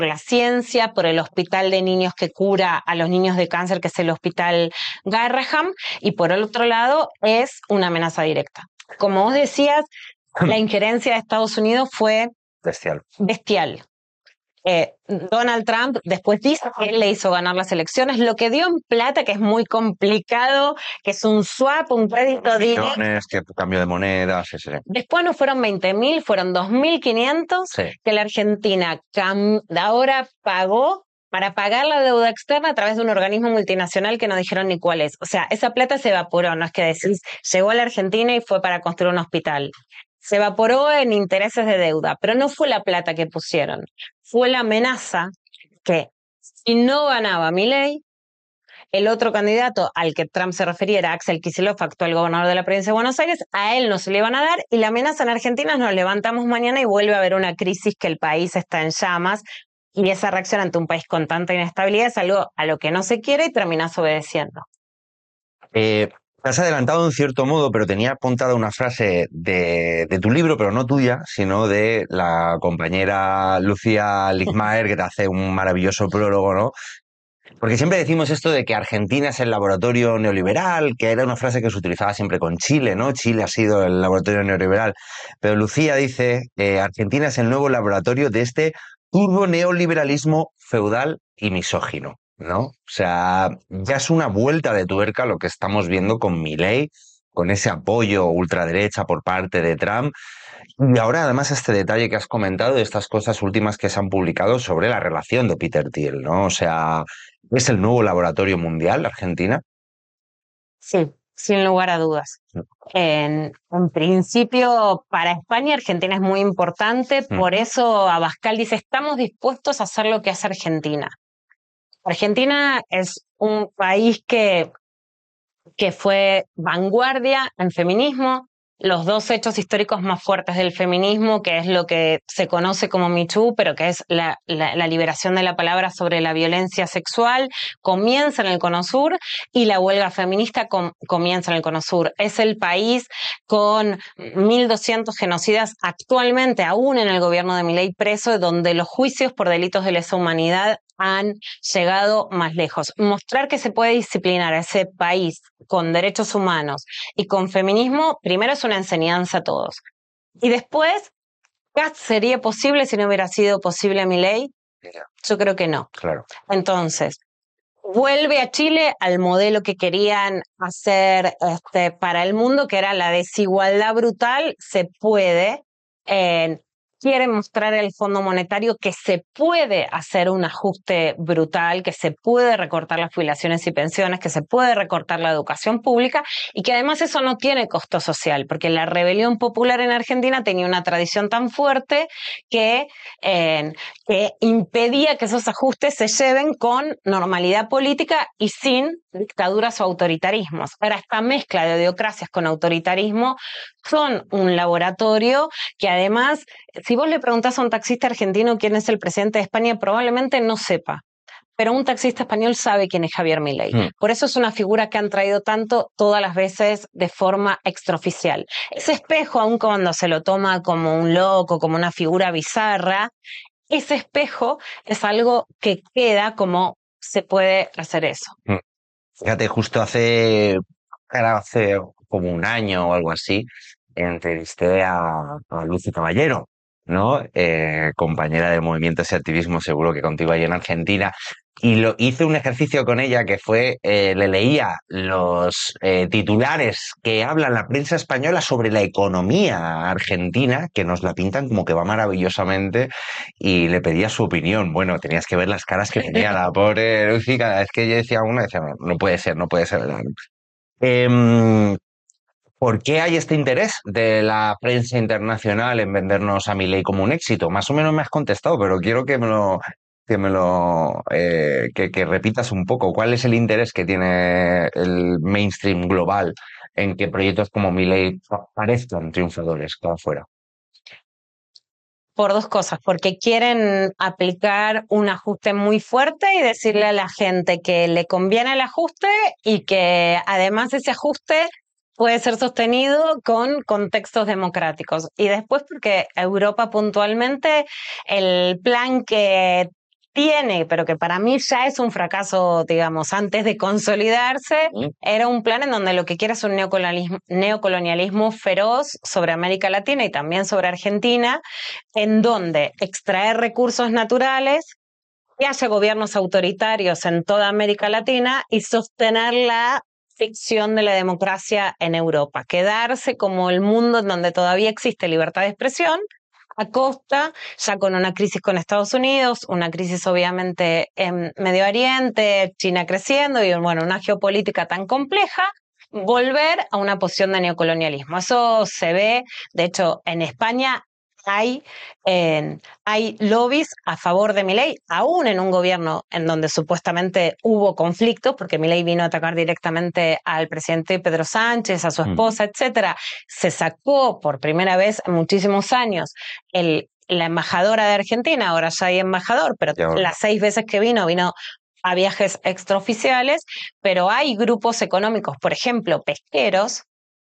la ciencia, por el hospital de niños que cura a los niños de cáncer, que es el Hospital Garraham, y por el otro lado es una amenaza directa. Como vos decías, la injerencia de Estados Unidos fue bestial. Donald Trump después dice que él le hizo ganar las elecciones, lo que dio en plata, que es muy complicado, que es un swap, un crédito directo. Que cambio de monedas, sí. Después no fueron 20.000, fueron 2.500, sí, que la Argentina ahora pagó para pagar la deuda externa a través de un organismo multinacional que no dijeron ni cuál es. O sea, esa plata se evaporó, no es que decís, llegó a la Argentina y fue para construir un hospital. Se evaporó en intereses de deuda, pero no fue la plata que pusieron. Fue la amenaza que si no ganaba Milei, el otro candidato al que Trump se refería era Axel Kicillof, actual gobernador de la provincia de Buenos Aires, a él no se le iban a dar, y la amenaza en Argentina es: nos levantamos mañana y vuelve a haber una crisis, que el país está en llamas, y esa reacción ante un país con tanta inestabilidad es algo a lo que no se quiere y terminás obedeciendo. Te has adelantado en cierto modo, pero tenía apuntada una frase de tu libro, pero no tuya, sino de la compañera Lucía Ligmaer, que te hace un maravilloso prólogo, ¿no? Porque siempre decimos esto de que Argentina es el laboratorio neoliberal, que era una frase que se utilizaba siempre con Chile, ¿no? Chile ha sido el laboratorio neoliberal. Pero Lucía dice que Argentina es el nuevo laboratorio de este turbo neoliberalismo feudal y misógino, ¿no? O sea, ya es una vuelta de tuerca lo que estamos viendo con Milei, con ese apoyo ultraderecha por parte de Trump. Y ahora, además, este detalle que has comentado de estas cosas últimas que se han publicado sobre la relación de Peter Thiel, ¿no? O sea, ¿es el nuevo laboratorio mundial, Argentina? Sí, sin lugar a dudas. En principio, para España, Argentina es muy importante, por eso Abascal dice: estamos dispuestos a hacer lo que hace Argentina. Argentina es un país que fue vanguardia en feminismo. Los dos hechos históricos más fuertes del feminismo, que es lo que se conoce como Me Too, pero que es la liberación de la palabra sobre la violencia sexual, comienza en el Cono Sur, y la huelga feminista comienza en el Cono Sur. Es el país con 1.200 genocidas actualmente, aún en el gobierno de Milei, preso, donde los juicios por delitos de lesa humanidad han llegado más lejos. Mostrar que se puede disciplinar a ese país con derechos humanos y con feminismo, primero es una enseñanza a todos. Y después, ¿sería posible si no hubiera sido posible Milei? Yo creo que no. Claro. Entonces, vuelve a Chile al modelo que querían hacer para el mundo, que era la desigualdad brutal. Se puede. Quiere mostrar el Fondo Monetario que se puede hacer un ajuste brutal, que se puede recortar las jubilaciones y pensiones, que se puede recortar la educación pública, y que además eso no tiene costo social, porque la rebelión popular en Argentina tenía una tradición tan fuerte que impedía que esos ajustes se lleven con normalidad política y sin dictaduras o autoritarismos. Ahora, esta mezcla de teocracias con autoritarismo son un laboratorio que, además, si vos le preguntás a un taxista argentino quién es el presidente de España, probablemente no sepa. Pero un taxista español sabe quién es Javier Milei. Por eso es una figura que han traído tanto todas las veces de forma extraoficial. Ese espejo, aun cuando se lo toma como un loco, como una figura bizarra, ese espejo es algo que queda como se puede hacer eso. Fíjate, justo hace como un año o algo así, entrevisté a Lucy Caballero, ¿no? Compañera de movimientos y activismo, seguro que contigo allí en Argentina. Y hice un ejercicio con ella que fue, le leía los titulares que habla la prensa española sobre la economía argentina, que nos la pintan como que va maravillosamente, y le pedía su opinión. Bueno, tenías que ver las caras que tenía la pobre Lucy, cada vez que yo decía una, decía: no puede ser, no puede ser. ¿Por qué hay este interés de la prensa internacional en vendernos a Milei como un éxito? Más o menos me has contestado, pero quiero que repitas un poco. ¿Cuál es el interés que tiene el mainstream global en que proyectos como Milei parezcan triunfadores cada fuera? Por dos cosas, porque quieren aplicar un ajuste muy fuerte y decirle a la gente que le conviene el ajuste, y que además ese ajuste puede ser sostenido con contextos democráticos. Y después porque Europa puntualmente, el plan que tiene, pero que para mí ya es un fracaso, digamos, antes de consolidarse, era un plan en donde lo que quiere es un neocolonialismo feroz sobre América Latina y también sobre Argentina, en donde extraer recursos naturales, que haya gobiernos autoritarios en toda América Latina y sostener la ficción de la democracia en Europa, quedarse como el mundo en donde todavía existe libertad de expresión, a costa, ya con una crisis con Estados Unidos, una crisis obviamente en Medio Oriente, China creciendo y bueno, una geopolítica tan compleja, volver a una posición de neocolonialismo. Eso se ve, de hecho, en España hay lobbies a favor de Milei, aún en un gobierno en donde supuestamente hubo conflictos, porque Milei vino a atacar directamente al presidente Pedro Sánchez, a su esposa, etcétera. Se sacó por primera vez en muchísimos años la embajadora de Argentina, ahora ya hay embajador, pero las 6 veces que vino a viajes extraoficiales, pero hay grupos económicos, por ejemplo, pesqueros,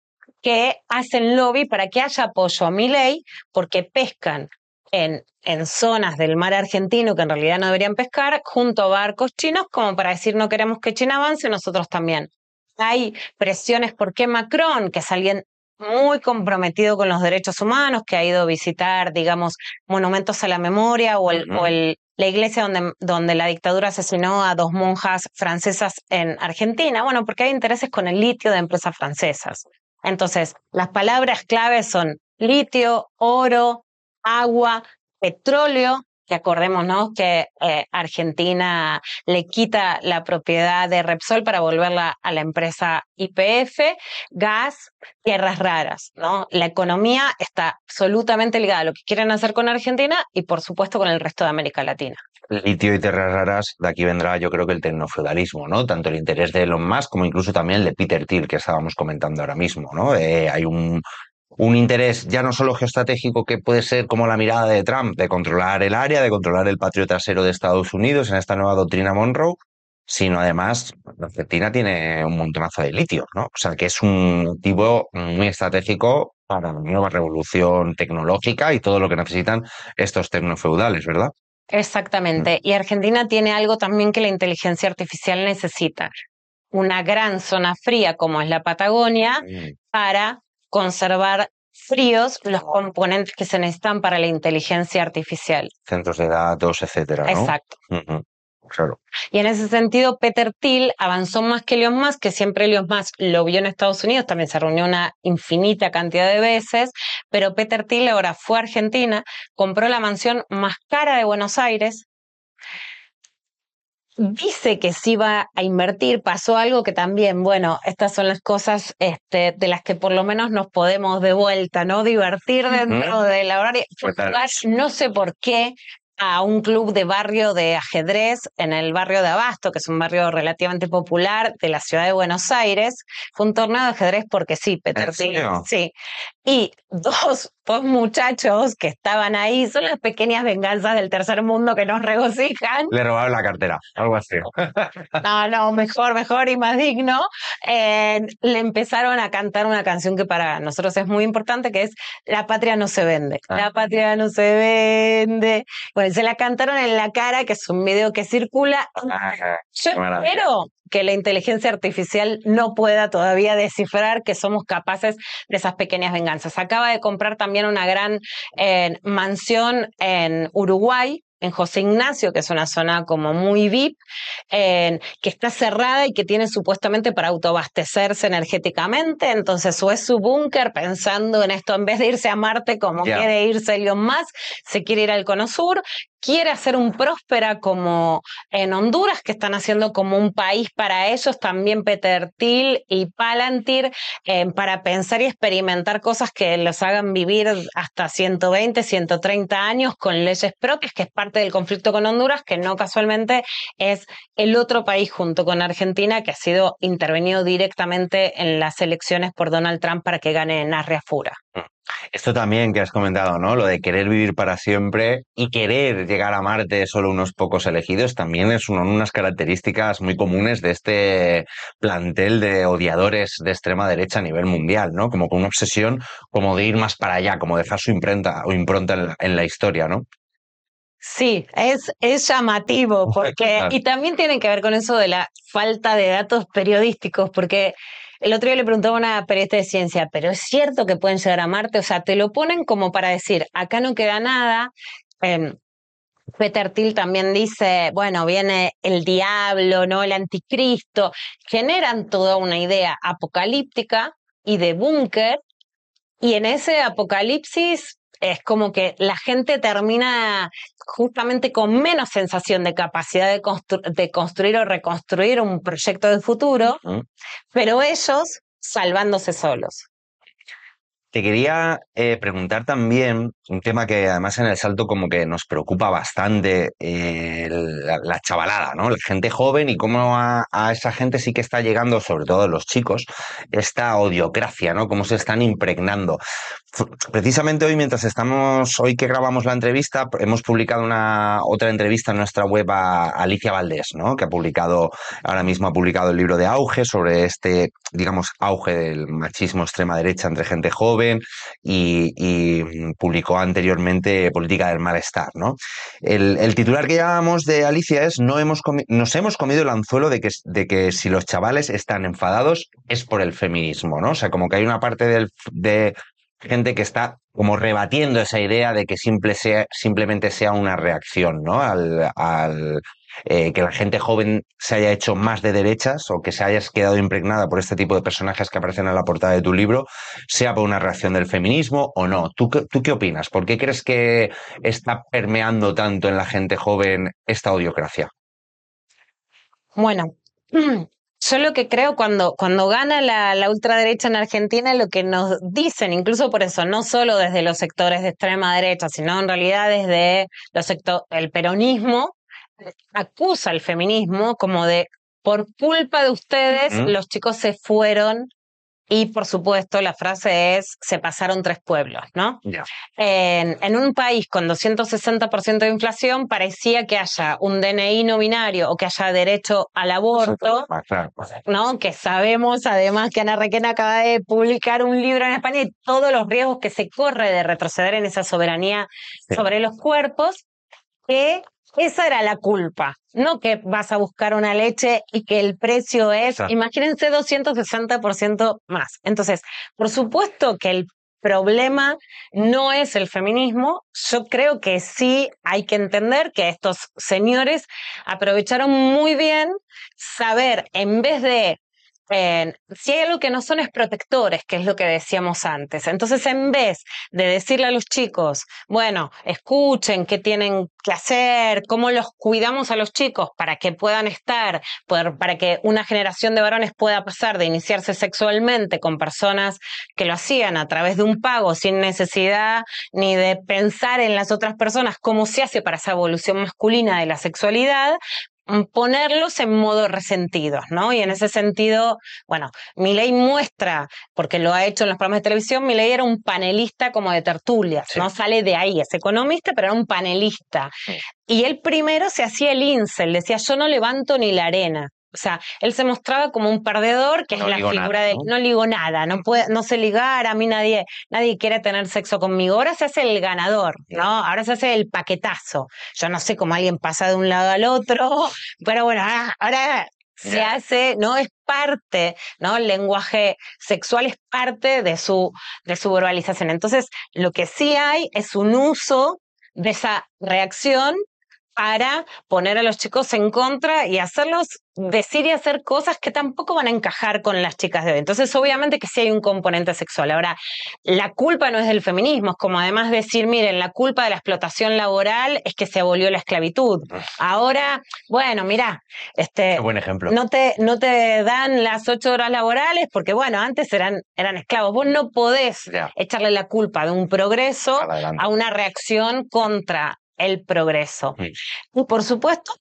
que hacen lobby para que haya apoyo a Milei, porque pescan en zonas del mar argentino que en realidad no deberían pescar, junto a barcos chinos, como para decir no queremos que China avance, nosotros también. Hay presiones porque Macron, que es alguien muy comprometido con los derechos humanos, que ha ido a visitar, digamos, monumentos a la memoria o la iglesia donde la dictadura asesinó a 2 monjas francesas en Argentina. Bueno, porque hay intereses con el litio de empresas francesas. Entonces, las palabras claves son litio, oro, agua, petróleo, que acordémonos que Argentina le quita la propiedad de Repsol para volverla a la empresa YPF, gas, tierras raras, ¿no? La economía está absolutamente ligada a lo que quieren hacer con Argentina y, por supuesto, con el resto de América Latina. Litio y tierras raras, de aquí vendrá yo creo que el tecnofeudalismo, ¿no? Tanto el interés de Elon Musk como incluso también el de Peter Thiel, que estábamos comentando ahora mismo, ¿no? Hay un interés ya no solo geoestratégico que puede ser como la mirada de Trump, de controlar el área, de controlar el patio trasero de Estados Unidos en esta nueva doctrina Monroe, sino además Argentina tiene un montonazo de litio, ¿no? O sea, que es un activo muy estratégico para la nueva revolución tecnológica y todo lo que necesitan estos tecnofeudales, ¿verdad? Exactamente. Y Argentina tiene algo también que la inteligencia artificial necesita. Una gran zona fría como es la Patagonia para conservar fríos los componentes que se necesitan para la inteligencia artificial. Centros de datos, etcétera, ¿no? Exacto. Claro. Y en ese sentido, Peter Thiel avanzó más que Elon Musk, que siempre Elon Musk lo vio en Estados Unidos, también se reunió una infinita cantidad de veces, pero Peter Thiel ahora fue a Argentina, compró la mansión más cara de Buenos Aires, dice que sí va a invertir, pasó algo que también, bueno, estas son las cosas de las que por lo menos nos podemos de vuelta, ¿no? Divertir dentro de la horaria. No sé por qué a un club de barrio de ajedrez en el barrio de Abasto, que es un barrio relativamente popular de la ciudad de Buenos Aires. Fue un torneo de ajedrez porque sí, Peter Thiel. Sí. Y dos muchachos que estaban ahí, son las pequeñas venganzas del tercer mundo que nos regocijan. Le robaron la cartera, algo así. No, mejor y más digno. Le empezaron a cantar una canción que para nosotros es muy importante, que es La patria no se vende. La patria no se vende. Bueno, se la cantaron en la cara, que es un video que circula. Yo espero que la inteligencia artificial no pueda todavía descifrar que somos capaces de esas pequeñas venganzas. Acaba de comprar también una gran mansión en Uruguay, en José Ignacio, que es una zona como muy VIP, que está cerrada y que tiene supuestamente para autoabastecerse energéticamente. Entonces, o es su búnker pensando en esto, en vez de irse a Marte como quiere irse Elon Musk, se quiere ir al Cono Sur, quiere hacer un Próspera como en Honduras, que están haciendo como un país para ellos, también Peter Thiel y Palantir, para pensar y experimentar cosas que los hagan vivir hasta 120, 130 años con leyes propias, que es parte del conflicto con Honduras, que no casualmente es el otro país junto con Argentina que ha sido intervenido directamente en las elecciones por Donald Trump para que gane Narria Fura. Esto también que has comentado, ¿no? Lo de querer vivir para siempre y querer llegar a Marte solo unos pocos elegidos también es unas características muy comunes de este plantel de odiadores de extrema derecha a nivel mundial, ¿no? Como con una obsesión como de ir más para allá, como dejar su imprenta o impronta en la historia, ¿no? Sí, es llamativo porque, Claro. y también tiene que ver con eso de la falta de datos periodísticos, porque el otro día le preguntaba a una periodista de ciencia, pero ¿es cierto que pueden llegar a Marte? O sea, te lo ponen como para decir, acá no queda nada. em, Peter Thiel también dice, bueno, viene el diablo, ¿no? El anticristo. Generan toda una idea apocalíptica y de búnker, y en ese apocalipsis es como que la gente termina justamente con menos sensación de capacidad de construir o reconstruir un proyecto de futuro, pero ellos salvándose solos. Te quería preguntar también un tema que además en el salto como que nos preocupa bastante, la chavalada, ¿no? La gente joven y cómo a esa gente sí que está llegando, sobre todo los chicos, esta odiocracia, ¿no? Cómo se están impregnando. Precisamente hoy, hoy que grabamos la entrevista, hemos publicado otra entrevista en nuestra web a Alicia Valdés, ¿no? Que ahora mismo ha publicado el libro de Auge sobre este, digamos, auge del machismo extrema derecha entre gente joven y publicó anteriormente Política del Malestar, ¿no? El titular que llevábamos de Alicia es nos hemos comido el anzuelo de que si los chavales están enfadados es por el feminismo, ¿no? O sea, como que hay una parte de gente que está como rebatiendo esa idea de que simplemente sea una reacción, ¿no? Que la gente joven se haya hecho más de derechas o que se haya quedado impregnada por este tipo de personajes que aparecen en la portada de tu libro, sea por una reacción del feminismo o no. ¿Tú qué opinas? ¿Por qué crees que está permeando tanto en la gente joven esta odiocracia? Bueno, yo lo que creo cuando gana la ultraderecha en Argentina, lo que nos dicen, incluso por eso, no solo desde los sectores de extrema derecha, sino en realidad desde el peronismo, acusa al feminismo como de, por culpa de ustedes, ¿Mm? los chicos se fueron. Y por supuesto, la frase es, se pasaron 3 pueblos, ¿no? Ya. En un país con 260% de inflación, parecía que haya un DNI no binario o que haya derecho al aborto, Claro. ¿no? Que sabemos además que Ana Requena acaba de publicar un libro en España y todos los riesgos que se corre de retroceder en esa soberanía Sí. sobre los cuerpos, que esa era la culpa, no que vas a buscar una leche y que el precio es, Claro. imagínense, 260% más. Entonces, por supuesto que el problema no es el feminismo. Yo creo que sí hay que entender que estos señores aprovecharon muy bien saber, en vez de si hay algo que no son es protectores, que es lo que decíamos antes. Entonces, en vez de decirle a los chicos, bueno, escuchen qué tienen que hacer, cómo los cuidamos a los chicos para que puedan para que una generación de varones pueda pasar de iniciarse sexualmente con personas que lo hacían a través de un pago sin necesidad ni de pensar en las otras personas, cómo se hace para esa evolución masculina de la sexualidad, ponerlos en modo resentidos, ¿no? Y en ese sentido, bueno, Milei muestra, porque lo ha hecho en los programas de televisión, Milei era un panelista como de tertulias, Sí. ¿no? Sale de ahí, es economista, pero era un panelista. Sí. Y él primero se hacía el incel, decía, yo no levanto ni la arena. O sea, él se mostraba como un perdedor, que No es la digo figura nada, de ¿no? no ligo nada, no sé ligar, a mí nadie quiere tener sexo conmigo. Ahora se hace el ganador, ¿no? Ahora se hace el paquetazo. Yo no sé cómo alguien pasa de un lado al otro, pero bueno, ahora se hace, ¿no? Es parte, ¿no? El lenguaje sexual es parte de su verbalización. Entonces, lo que sí hay es un uso de esa reacción para poner a los chicos en contra y hacerlos decir y hacer cosas que tampoco van a encajar con las chicas de hoy. Entonces, obviamente que sí hay un componente sexual. Ahora, la culpa no es del feminismo, es como además decir, miren, la culpa de la explotación laboral es que se abolió la esclavitud. Ahora, bueno, mirá, Qué buen ejemplo. no te dan las 8 horas laborales porque, bueno, antes eran esclavos. Vos no podés echarle la culpa de un progreso a una reacción contra el progreso. Y por supuesto,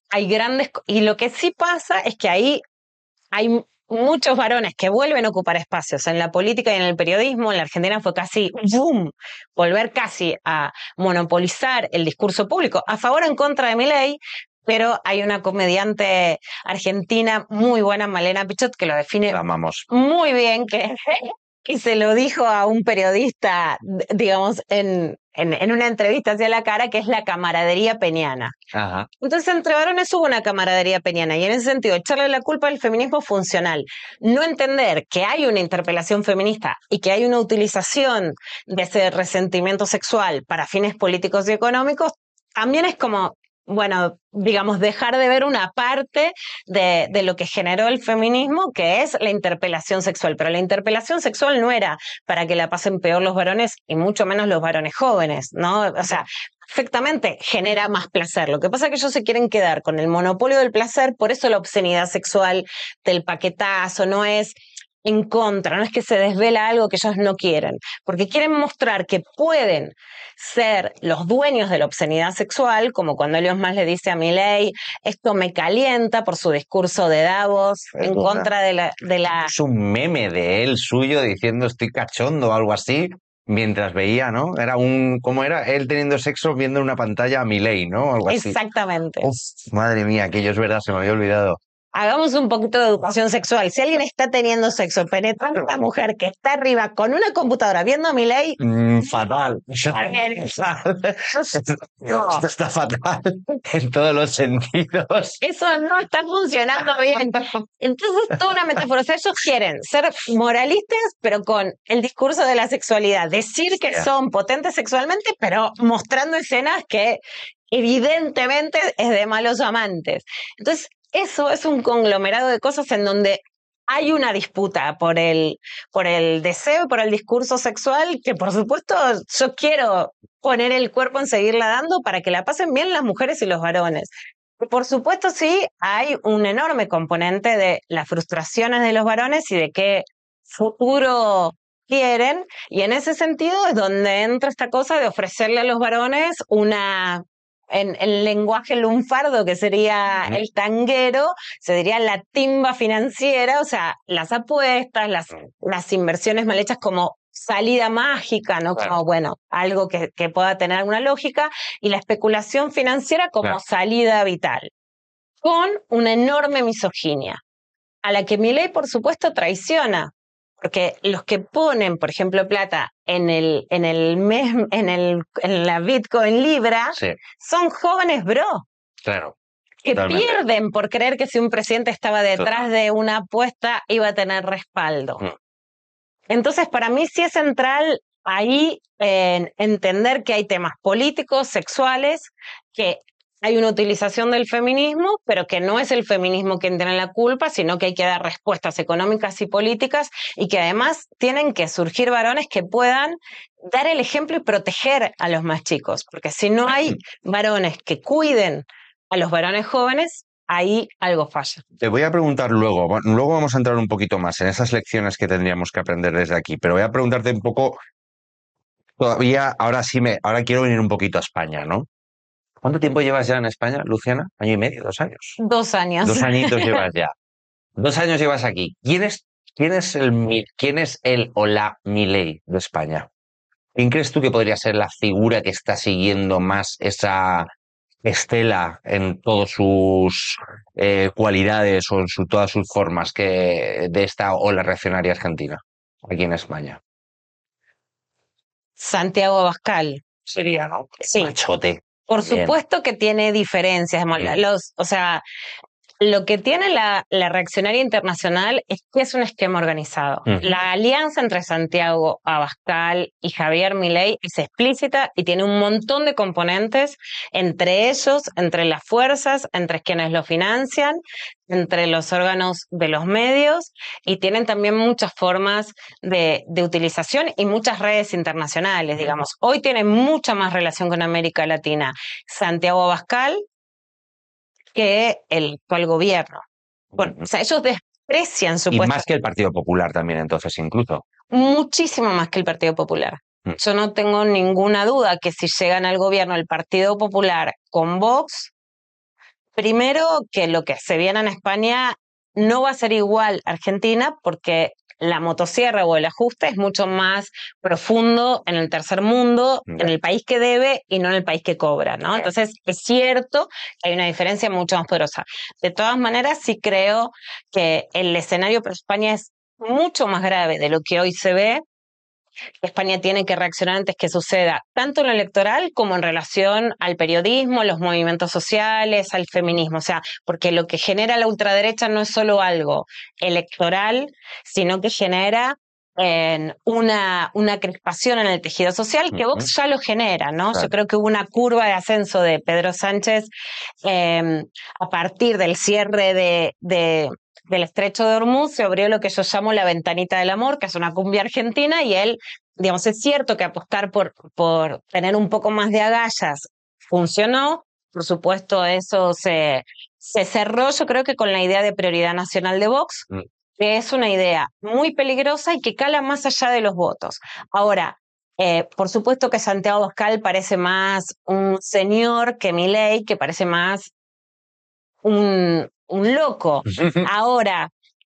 y lo que sí pasa es que ahí hay muchos varones que vuelven a ocupar espacios en la política y en el periodismo. En la Argentina fue casi boom, volver casi a monopolizar el discurso público, a favor o en contra de Milei. Pero hay una comediante argentina muy buena, Malena Pichot, que lo define muy bien, que y se lo dijo a un periodista, digamos, en una entrevista hacia la cara, que es la camaradería peñana. Ajá. Entonces, entre varones hubo una camaradería peñana, y en ese sentido, echarle la culpa al feminismo funcional, no entender que hay una interpelación feminista y que hay una utilización de ese resentimiento sexual para fines políticos y económicos, también es como, bueno, digamos, dejar de ver una parte de lo que generó el feminismo, que es la interpelación sexual. Pero la interpelación sexual no era para que la pasen peor los varones, y mucho menos los varones jóvenes, ¿no? O sea, perfectamente genera más placer. Lo que pasa es que ellos se quieren quedar con el monopolio del placer, por eso la obscenidad sexual del paquetazo no es en contra, no es que se desvela algo que ellos no quieren, porque quieren mostrar que pueden ser los dueños de la obscenidad sexual, como cuando Elon Musk le dice a Milei, esto me calienta, por su discurso de Davos, en contra de la... Es un meme de él suyo diciendo estoy cachondo o algo así, mientras veía, ¿no? Era ¿cómo era? Él teniendo sexo viendo en una pantalla a Milei, ¿no? Algo así. Exactamente. Uf, madre mía, aquello es verdad, se me había olvidado. Hagamos un poquito de educación sexual. Si alguien está teniendo sexo, penetrando a una mujer que está arriba con una computadora viendo a Milei... fatal. Esto está fatal en todos los sentidos. Eso no está funcionando bien. Entonces, toda una metáfora. O sea, ellos quieren ser moralistas, pero con el discurso de la sexualidad. Decir que son potentes sexualmente, pero mostrando escenas que evidentemente es de malos amantes. Entonces, eso es un conglomerado de cosas en donde hay una disputa por el deseo y por el discurso sexual, que por supuesto yo quiero poner el cuerpo en seguirla dando para que la pasen bien las mujeres y los varones. Por supuesto sí, hay un enorme componente de las frustraciones de los varones y de qué futuro quieren, y en ese sentido es donde entra esta cosa de ofrecerle a los varones en el lenguaje lunfardo, que sería el tanguero, se diría la timba financiera, o sea, las apuestas, las inversiones mal hechas como salida mágica, ¿no? Claro. Como, bueno, algo que pueda tener alguna lógica, y la especulación financiera como salida vital, con una enorme misoginia, a la que Milei, por supuesto, traiciona. Porque los que ponen, por ejemplo, plata en la Bitcoin Libra, son jóvenes bro. Claro. Que pierden por creer que si un presidente estaba detrás de una apuesta iba a tener respaldo. Entonces, para mí sí es central ahí entender que hay temas políticos, sexuales, que hay una utilización del feminismo, pero que no es el feminismo quien tiene la culpa, sino que hay que dar respuestas económicas y políticas, y que además tienen que surgir varones que puedan dar el ejemplo y proteger a los más chicos, porque si no hay varones que cuiden a los varones jóvenes, ahí algo falla. Te voy a preguntar luego vamos a entrar un poquito más en esas lecciones que tendríamos que aprender desde aquí, pero voy a preguntarte un poco, todavía, ahora quiero venir un poquito a España, ¿no? ¿Cuánto tiempo llevas ya en España, Luciana? ¿Año y medio? ¿2 años? 2 años. 2 añitos llevas ya. 2 años llevas aquí. ¿Quién es el o la Milei de España? ¿Quién crees tú que podría ser la figura que está siguiendo más esa estela en todas sus cualidades o en todas sus formas de esta ola reaccionaria argentina aquí en España? Santiago Abascal. Sería, ¿no? Sí. Machote. Por supuesto que tiene diferencias. O sea, lo que tiene la reaccionaria internacional es que es un esquema organizado. La alianza entre Santiago Abascal y Javier Milei es explícita y tiene un montón de componentes, entre ellos, entre las fuerzas, entre quienes lo financian, entre los órganos de los medios, y tienen también muchas formas de utilización y muchas redes internacionales, digamos. Hoy tiene mucha más relación con América Latina Santiago Abascal que el actual gobierno. Bueno, o sea, ellos desprecian su puesto. Y más que el Partido Popular también, entonces, incluso. Muchísimo más que el Partido Popular. Yo no tengo ninguna duda que si llegan al gobierno el Partido Popular con Vox, primero que lo que se viene en España no va a ser igual a Argentina, porque la motosierra o el ajuste es mucho más profundo en el tercer mundo, en el país que debe y no en el país que cobra, ¿no? Entonces, es cierto que hay una diferencia mucho más poderosa. De todas maneras, sí creo que el escenario para España es mucho más grave de lo que hoy se ve. España tiene que reaccionar antes que suceda, tanto en lo electoral como en relación al periodismo, los movimientos sociales, al feminismo. O sea, porque lo que genera la ultraderecha no es solo algo electoral, sino que genera una crispación en el tejido social que Vox ya lo genera, ¿no? Claro. Yo creo que hubo una curva de ascenso de Pedro Sánchez a partir del cierre del Estrecho de Hormuz. Se abrió lo que yo llamo la ventanita del amor, que es una cumbia argentina, y él, digamos, es cierto que apostar por tener un poco más de agallas funcionó. Por supuesto, eso se cerró, yo creo que con la idea de prioridad nacional de Vox, que es una idea muy peligrosa y que cala más allá de los votos. Ahora, por supuesto que Santiago Abascal parece más un señor que Milei, que parece más un loco. Ahora,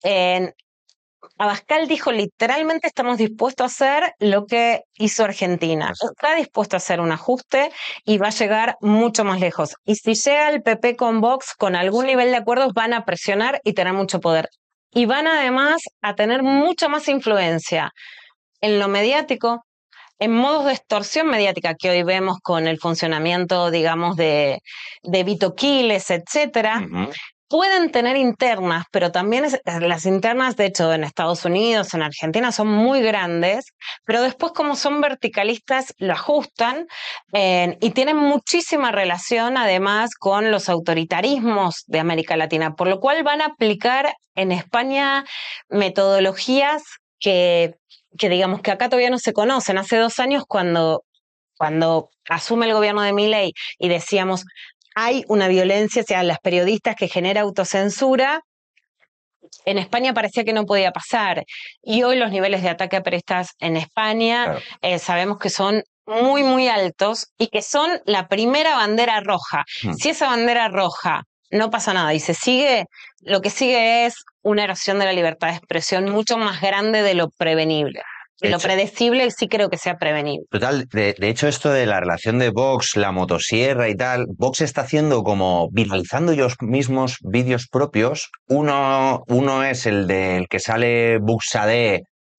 Abascal dijo literalmente estamos dispuestos a hacer lo que hizo Argentina. Está dispuesto a hacer un ajuste y va a llegar mucho más lejos. Y si llega el PP con Vox con algún nivel de acuerdos, van a presionar y tener mucho poder. Y van además a tener mucha más influencia en lo mediático, en modos de extorsión mediática que hoy vemos con el funcionamiento, digamos, de Vito Quiles, etcétera. Pueden tener internas, pero también las internas, de hecho, en Estados Unidos, en Argentina, son muy grandes, pero después, como son verticalistas, lo ajustan y tienen muchísima relación, además, con los autoritarismos de América Latina, por lo cual van a aplicar en España metodologías que digamos que acá todavía no se conocen. Hace 2 años, cuando asume el gobierno de Milei y decíamos hay una violencia hacia las periodistas que genera autocensura, en España parecía que no podía pasar. Y hoy los niveles de ataque a periodistas en España sabemos que son muy, muy altos y que son la primera bandera roja. Si esa bandera roja no pasa nada y se sigue, lo que sigue es una erosión de la libertad de expresión mucho más grande de lo prevenible. Lo predecible sí creo que sea prevenible. Total, de hecho, esto de la relación de Vox, la motosierra y tal, Vox está haciendo como viralizando ellos mismos vídeos propios. Uno es el del que sale Buxadé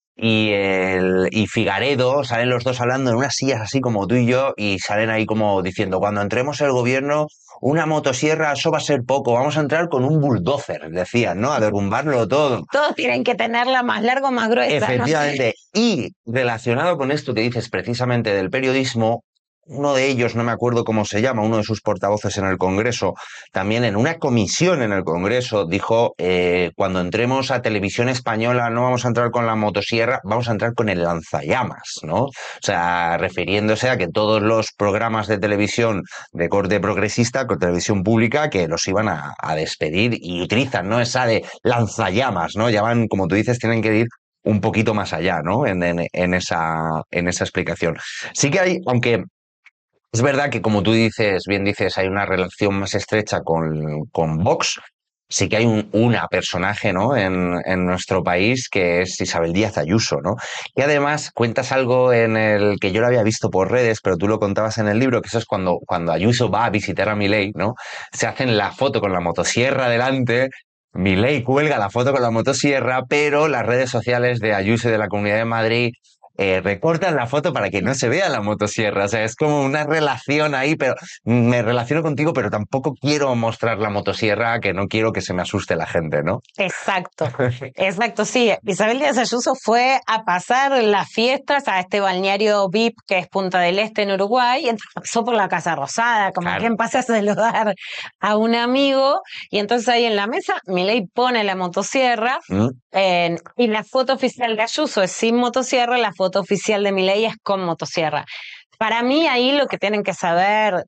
y Figaredo, salen los dos hablando en unas sillas así como tú y yo, y salen ahí como diciendo, cuando entremos el gobierno, una motosierra, eso va a ser poco, vamos a entrar con un bulldozer, decían, ¿no? A derrumbarlo todo. Todos tienen que tenerla más larga o más gruesa. Efectivamente. ¿No? Y relacionado con esto que dices precisamente del periodismo, uno de ellos, no me acuerdo cómo se llama, uno de sus portavoces en el Congreso, también en una comisión en el Congreso, dijo, cuando entremos a Televisión Española no vamos a entrar con la motosierra, vamos a entrar con el lanzallamas, ¿no? O sea, refiriéndose a que todos los programas de televisión de corte progresista, con televisión pública, que los iban a despedir y utilizan, ¿no? Esa de lanzallamas, ¿no? Ya van, como tú dices, tienen que ir un poquito más allá, ¿no? En esa explicación. Sí que hay, aunque es verdad que, como tú dices, bien dices, hay una relación más estrecha con Vox. Sí que hay una personaje, ¿no? En nuestro país que es Isabel Díaz Ayuso, ¿no? Y además cuentas algo en el que yo lo había visto por redes, pero tú lo contabas en el libro, que eso es cuando Ayuso va a visitar a Milei, ¿no? Se hacen la foto con la motosierra delante. Milei cuelga la foto con la motosierra, pero las redes sociales de Ayuso y de la Comunidad de Madrid recortan la foto para que no se vea la motosierra. O sea, es como una relación ahí, pero me relaciono contigo, pero tampoco quiero mostrar la motosierra, que no quiero que se me asuste la gente, ¿no? Exacto, exacto, sí. Isabel Díaz Ayuso fue a pasar las fiestas a este balneario VIP que es Punta del Este en Uruguay, y entonces pasó por la Casa Rosada, como quien pasa a saludar a un amigo, y entonces ahí en la mesa Milei pone la motosierra y la foto oficial de Ayuso es sin motosierra, la foto oficial de Milei es con motosierra. Para mí ahí lo que tienen que saber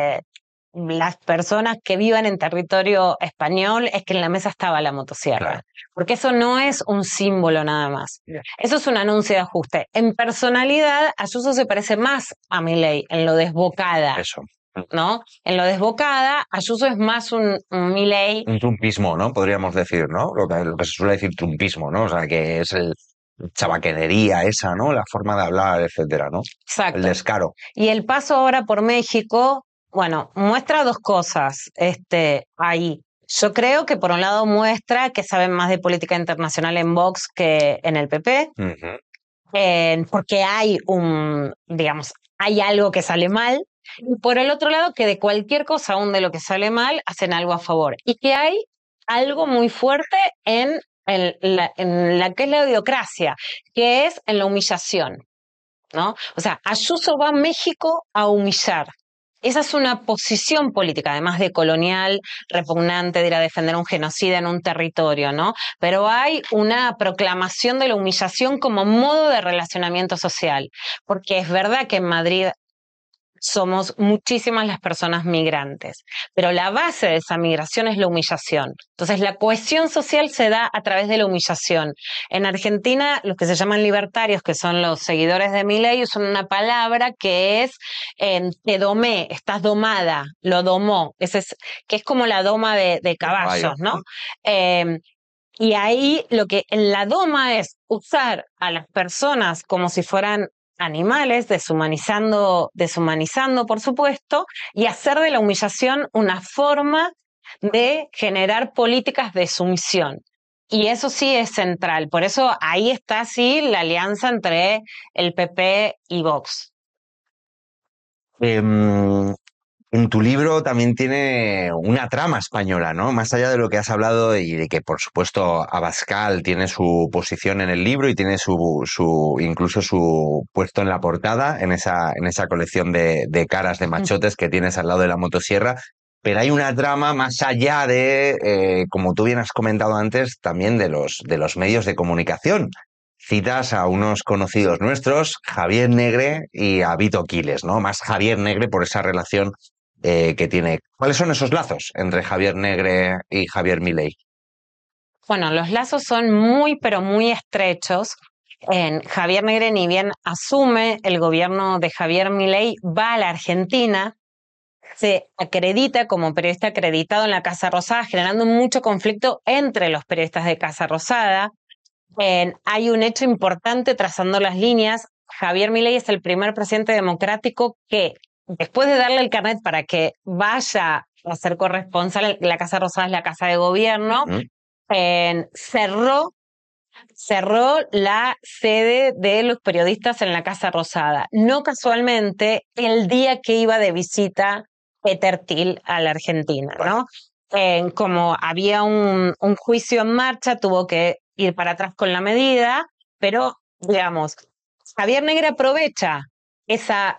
las personas que vivan en territorio español es que en la mesa estaba la motosierra, porque eso no es un símbolo nada más, eso es un anuncio de ajuste. En personalidad, Ayuso se parece más a Milei en lo desbocada. Eso. ¿No? En lo desbocada, Ayuso es más un Milei. Un trumpismo, ¿no? Podríamos decir, ¿no? Lo que se suele decir trumpismo, ¿no? O sea, que es el chabaquenería esa, ¿no? La forma de hablar, etcétera, ¿no? Exacto. El descaro. Y el paso ahora por México, bueno, muestra dos cosas ahí. Yo creo que por un lado muestra que saben más de política internacional en Vox que en el PP, porque hay digamos, hay algo que sale mal. Y por el otro lado, que de cualquier cosa, aún de lo que sale mal, hacen algo a favor. Y que hay algo muy fuerte en la que es la idiocracia, que es en la humillación, ¿no? O sea, Ayuso va a México a humillar. Esa es una posición política, además de colonial, repugnante, de ir a defender un genocida en un territorio, ¿no? Pero hay una proclamación de la humillación como modo de relacionamiento social, porque es verdad que en Madrid somos muchísimas las personas migrantes, pero la base de esa migración es la humillación. Entonces, la cohesión social se da a través de la humillación. En Argentina, los que se llaman libertarios, que son los seguidores de Milei, usan una palabra que es te domé, estás domada, lo domó, que es como la doma de caballos, ¿no? Y ahí lo que en la doma es usar a las personas como si fueran animales, deshumanizando, por supuesto, y hacer de la humillación una forma de generar políticas de sumisión. Y eso sí es central. Por eso ahí está, sí, la alianza entre el PP y Vox. En tu libro también tiene una trama española, ¿no? Más allá de lo que has hablado y de que, por supuesto, Abascal tiene su posición en el libro y tiene incluso su puesto en la portada, en esa colección de caras de machotes que tienes al lado de la motosierra. Pero hay una trama más allá de, como tú bien has comentado antes, también de los medios de comunicación. Citas a unos conocidos nuestros, Javier Negre y a Vito Quiles, ¿no? Más Javier Negre por esa relación que tiene. ¿Cuáles son esos lazos entre Javier Negre y Javier Milei? Bueno, los lazos son muy, pero muy estrechos. Javier Negre, ni bien asume el gobierno de Javier Milei, va a la Argentina, se acredita como periodista acreditado en la Casa Rosada, generando mucho conflicto entre los periodistas de Casa Rosada. Hay un hecho importante trazando las líneas. Javier Milei es el primer presidente democrático que, después de darle el carnet para que vaya a ser corresponsal, la Casa Rosada es la casa de gobierno, cerró la sede de los periodistas en la Casa Rosada. No casualmente, el día que iba de visita Peter Thiel a la Argentina, ¿no? Como había un juicio en marcha, tuvo que ir para atrás con la medida, pero, digamos, Javier Negre aprovecha esa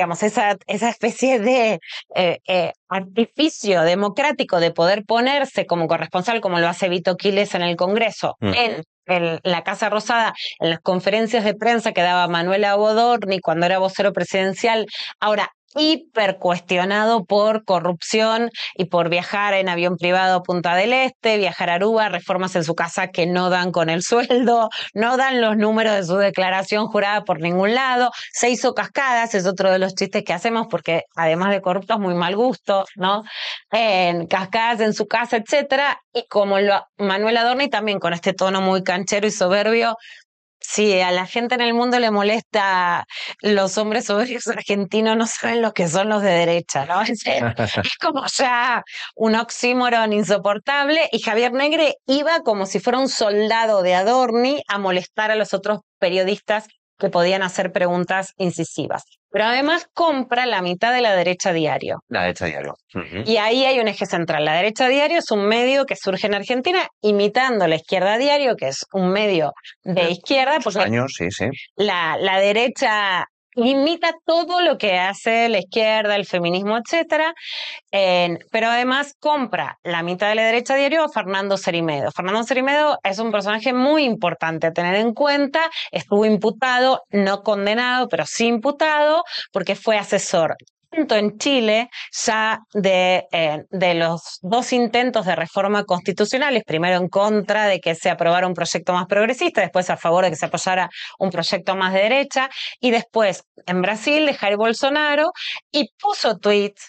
especie de artificio democrático de poder ponerse como corresponsal, como lo hace Vito Quiles en el Congreso, en la Casa Rosada, en las conferencias de prensa que daba Manuela Bodorni cuando era vocero presidencial. Ahora, hiper cuestionado por corrupción y por viajar en avión privado a Punta del Este, viajar a Aruba, reformas en su casa que no dan con el sueldo, no dan los números de su declaración jurada por ningún lado, se hizo cascadas, es otro de los chistes que hacemos porque además de corrupto es muy mal gusto, ¿no? Cascadas en su casa, etcétera, y como Manuel Adorni también con este tono muy canchero y soberbio. Sí, a la gente en el mundo le molesta los hombres soberbios argentinos, no saben lo que son los de derecha, ¿no? Es como ya un oxímoron insoportable, y Javier Negre iba como si fuera un soldado de Adorni a molestar a los otros periodistas que podían hacer preguntas incisivas. Pero además compra la mitad de La Derecha Diario. La Derecha Diario. Y ahí hay un eje central. La Derecha Diario es un medio que surge en Argentina imitando la Izquierda Diario, que es un medio de izquierda. Porque años, sí, sí. La derecha imita todo lo que hace la izquierda, el feminismo, etcétera, pero además compra la mitad de La Derecha Diario a Fernando Cerimedo. Fernando Cerimedo es un personaje muy importante a tener en cuenta. Estuvo imputado, no condenado, pero sí imputado, porque fue asesor tanto en Chile ya de los dos intentos de reforma constitucionales, primero en contra de que se aprobara un proyecto más progresista, después a favor de que se apoyara un proyecto más de derecha, y después en Brasil de Jair Bolsonaro, y puso tweets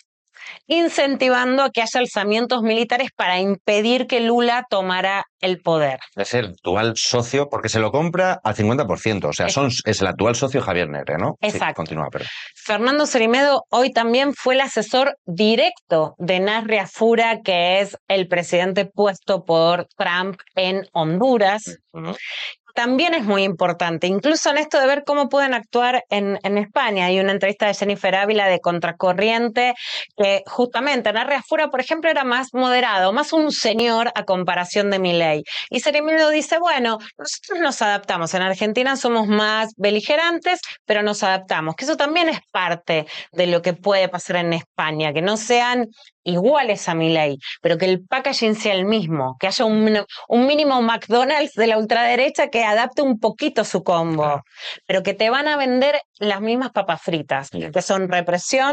incentivando a que haya alzamientos militares para impedir que Lula tomara el poder. Es el actual socio, porque se lo compra al 50%, o sea, es el actual socio Javier Negre, ¿no? Exacto. Sí, continúa, pero... Fernando Cerimedo hoy también fue el asesor directo de Nasri Afura, que es el presidente puesto por Trump en Honduras. También es muy importante, incluso en esto de ver cómo pueden actuar en España. Hay una entrevista de Jennifer Ávila de Contracorriente, que justamente Narri Afura, por ejemplo, era más moderado, más un señor a comparación de Milei. Y Cerimedo dice, bueno, nosotros nos adaptamos. En Argentina somos más beligerantes, pero nos adaptamos. Que eso también es parte de lo que puede pasar en España, que no sean iguales a Milei, pero que el packaging sea el mismo, que haya un mínimo McDonald's de la ultraderecha que adapte un poquito su combo, pero que te van a vender las mismas papas fritas, que son represión,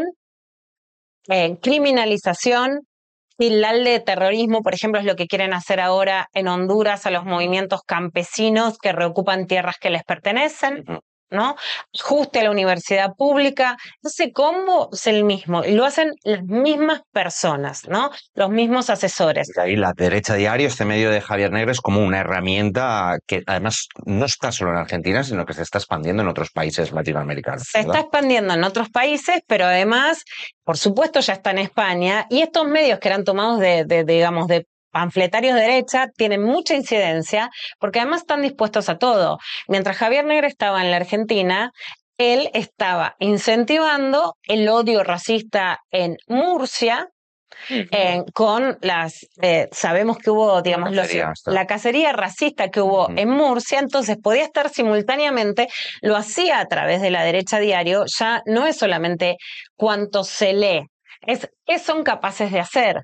criminalización, tildar de terrorismo, por ejemplo, es lo que quieren hacer ahora en Honduras a los movimientos campesinos que reocupan tierras que les pertenecen, ¿no? Ajuste a la universidad pública. Ese combo es el mismo y lo hacen las mismas personas, ¿no? Los mismos asesores. Y ahí la derecha diario, este medio de Javier Negre, es como una herramienta que además no está solo en Argentina, sino que se está expandiendo en otros países latinoamericanos. Se está expandiendo en otros países, pero además, por supuesto, ya está en España. Y estos medios que eran tomados digamos, de panfletarios de derecha tienen mucha incidencia porque además están dispuestos a todo. Mientras Javier Negre estaba en la Argentina, él estaba incentivando el odio racista en Murcia, con sabemos que hubo, digamos, la cacería racista que hubo en Murcia, entonces podía estar simultáneamente, lo hacía a través de la derecha diario, ya no es solamente cuánto se lee, es qué son capaces de hacer.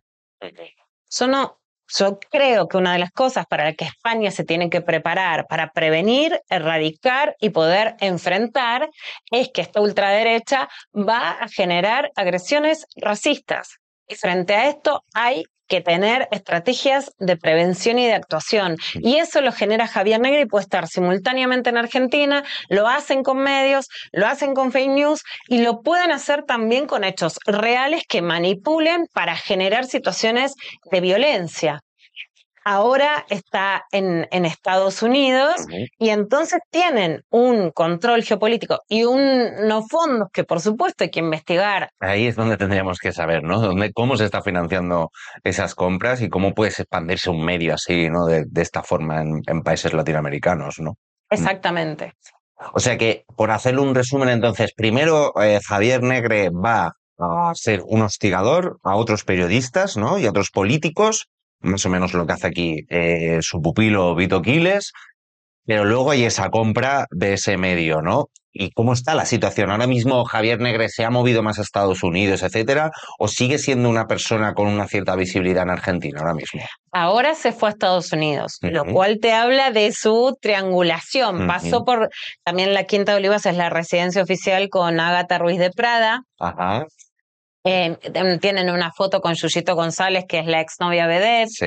Yo creo que una de las cosas para las que España se tiene que preparar para prevenir, erradicar y poder enfrentar es que esta ultraderecha va a generar agresiones racistas. Y frente a esto hay que tener estrategias de prevención y de actuación. Y eso lo genera Javier Negre y puede estar simultáneamente en Argentina, lo hacen con medios, lo hacen con fake news y lo pueden hacer también con hechos reales que manipulen para generar situaciones de violencia. Ahora está en Estados Unidos y entonces tienen un control geopolítico y unos fondos que por supuesto hay que investigar. Ahí es donde tendríamos que saber, ¿no? Cómo se está financiando esas compras y cómo puede expandirse un medio así, ¿no? De esta forma en países latinoamericanos, ¿no? Exactamente. O sea que, por hacerle un resumen entonces, primero Javier Negre va a ser un hostigador a otros periodistas, ¿no? Y a otros políticos, más o menos lo que hace aquí su pupilo Vito Quiles, pero luego hay esa compra de ese medio, ¿no? ¿Y cómo está la situación? ¿Ahora mismo Javier Negre se ha movido más a Estados Unidos, etcétera, o sigue siendo una persona con una cierta visibilidad en Argentina ahora mismo? Ahora se fue a Estados Unidos, lo cual te habla de su triangulación. Pasó por, también la Quinta de Olivas es la residencia oficial con Ágata Ruiz de Prada. Ajá. Tienen una foto con Yuyito González, que es la exnovia vedette. Sí.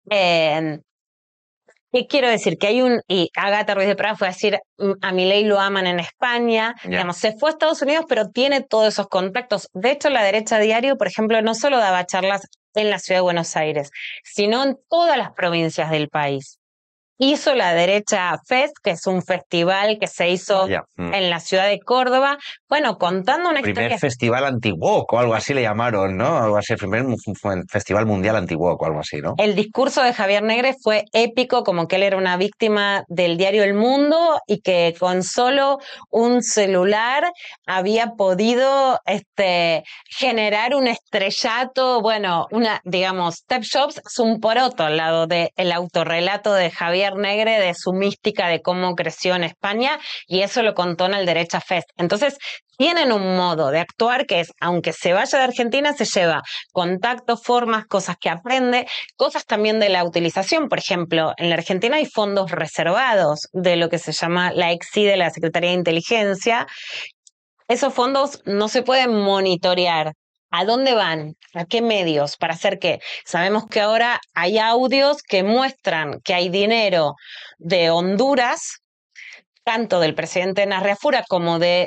¿Qué quiero decir? Que hay y Ágata Ruiz de Prada fue a decir, a Milei lo aman en España, digamos, se fue a Estados Unidos, pero tiene todos esos contactos. De hecho, la derecha diario, por ejemplo, no solo daba charlas en la ciudad de Buenos Aires, sino en todas las provincias del país. Hizo la Derecha Fest, que es un festival que se hizo en la ciudad de Córdoba, bueno, contando una historia. Primer festival anti-woke o algo así le llamaron, ¿no? Algo así, el primer festival mundial anti-woke o algo así, ¿no? El discurso de Javier Negre fue épico, como que él era una víctima del diario El Mundo y que con solo un celular había podido generar un estrellato, bueno, digamos, Step Jobs es un poroto al lado del autorrelato de Javier Negre, de su mística de cómo creció en España, y eso lo contó en el Derecha Fest. Entonces, tienen un modo de actuar que es, aunque se vaya de Argentina, se lleva contactos, formas, cosas que aprende, cosas también de la utilización. Por ejemplo, en la Argentina hay fondos reservados de lo que se llama la EXI de la Secretaría de Inteligencia. Esos fondos no se pueden monitorear. ¿A dónde van? ¿A qué medios? ¿Para hacer qué? Sabemos que ahora hay audios que muestran que hay dinero de Honduras tanto del presidente Narriafura como de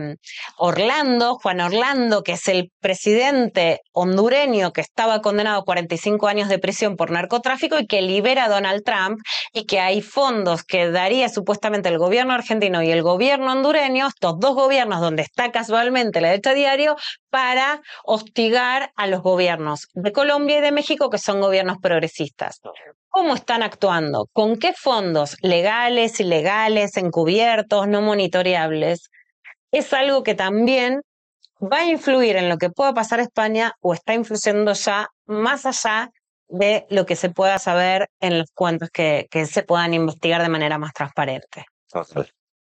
Juan Orlando, que es el presidente hondureño que estaba condenado a 45 años de prisión por narcotráfico y que libera a Donald Trump, y que hay fondos que daría supuestamente el gobierno argentino y el gobierno hondureño, estos dos gobiernos donde está casualmente la derecha diario, para hostigar a los gobiernos de Colombia y de México, que son gobiernos progresistas. ¿Cómo están actuando? ¿Con qué fondos legales, ilegales, encubiertos, no monitoreables? Es algo que también va a influir en lo que pueda pasar a España, o está influyendo ya más allá de lo que se pueda saber en los cuentos que se puedan investigar de manera más transparente. Total.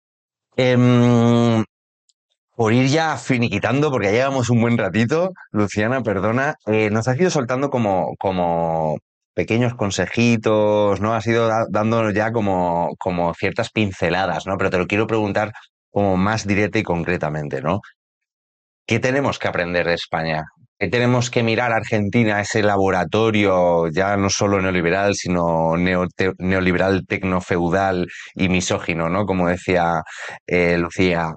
Por ir ya finiquitando, porque ya llevamos un buen ratito, Luciana, perdona, nos has ido soltando como pequeños consejitos, ¿no? Has ido dándonos ya como ciertas pinceladas, ¿no? Pero te lo quiero preguntar como más directa y concretamente, ¿no? ¿Qué tenemos que aprender de España? ¿Qué tenemos que mirar a Argentina, ese laboratorio ya no solo neoliberal, sino neoliberal tecnofeudal y misógino, ¿no? Como decía Lucía.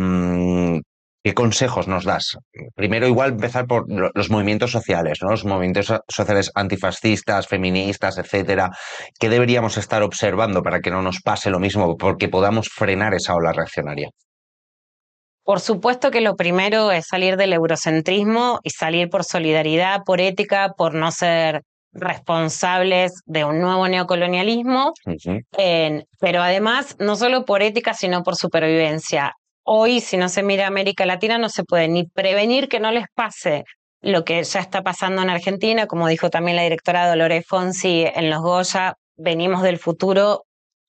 ¿Qué consejos nos das? Primero, igual empezar por los movimientos sociales, ¿no? Los movimientos sociales antifascistas, feministas, etcétera. ¿Qué deberíamos estar observando para que no nos pase lo mismo, porque podamos frenar esa ola reaccionaria? Por supuesto que lo primero es salir del eurocentrismo y salir por solidaridad, por ética, por no ser responsables de un nuevo neocolonialismo, pero además no solo por ética, sino por supervivencia. Hoy, si no se mira América Latina, no se puede ni prevenir que no les pase lo que ya está pasando en Argentina, como dijo también la directora Dolores Fonsi en Los Goya, venimos del futuro.